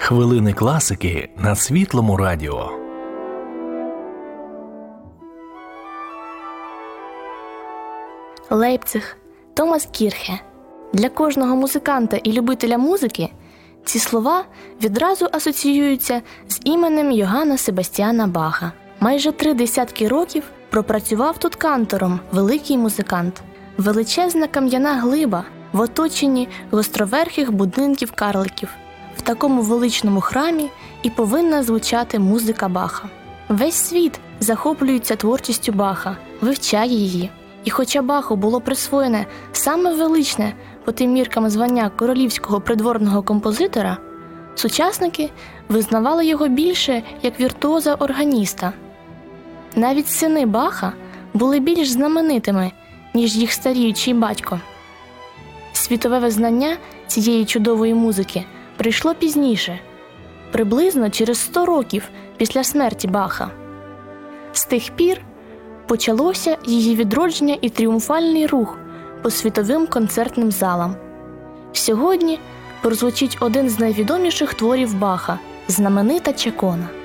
Хвилини класики на Світлому радіо. Лейпциг, Томас Кірхе. Для кожного музиканта і любителя музики ці слова відразу асоціюються з іменем Йоганна Себастьяна Баха. Майже 3 десятки років пропрацював тут кантором великий музикант. Величезна кам'яна глиба в оточенні гостроверхих будинків карликів. В такому величному храмі і повинна звучати музика Баха. Весь світ захоплюється творчістю Баха, вивчає її. І хоча Баху було присвоєне саме величне по тим міркам звання королівського придворного композитора, сучасники визнавали його більше як віртуоза-органіста. Навіть сини Баха були більш знаменитими, ніж їх старіючий батько. Світове визнання цієї чудової музики прийшло пізніше, приблизно через 100 років після смерті Баха. З тих пір почалося її відродження і тріумфальний рух по світовим концертним залам. Сьогодні прозвучить один з найвідоміших творів Баха – знаменита «Чакона».